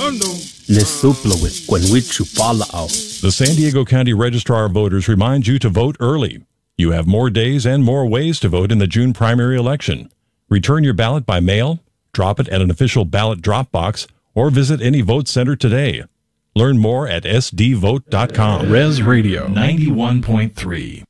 The San Diego County Registrar of Voters reminds you to vote early. You have more days and more ways to vote in the June primary election. Return your ballot by mail, drop it at an official ballot drop box, or visit any vote center today. Learn more at sdvote.com. Res Radio 91.3.